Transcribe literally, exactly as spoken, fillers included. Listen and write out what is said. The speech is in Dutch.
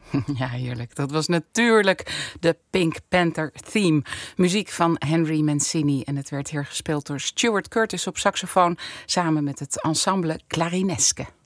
Ja, heerlijk. Dat was natuurlijk de Pink Panther theme. Muziek van Henry Mancini. En het werd hier gespeeld door Stuart Curtis op saxofoon samen met het ensemble Clarinesque.